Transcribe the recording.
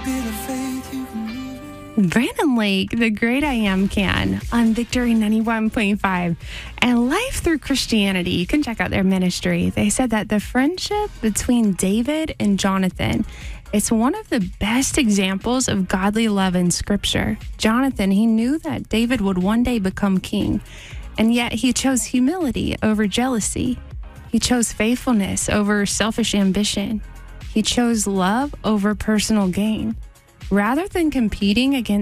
Brandon Lake, the Great I Am Can on Victory 91.5 and Life Through Christianity. You can check out their ministry. They said that the friendship between David and Jonathan, it's one of the best examples of godly love in Scripture. Jonathan, he knew that David would one day become king, and yet he chose humility over jealousy. He chose faithfulness over selfish ambition. He chose love over personal gain. Rather than competing against